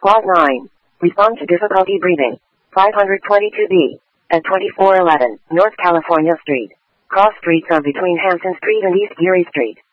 Clause 9. Respond to difficulty breathing. 522B. At 2411 North California Street. Cross streets are between Hampton Street and East Geary Street.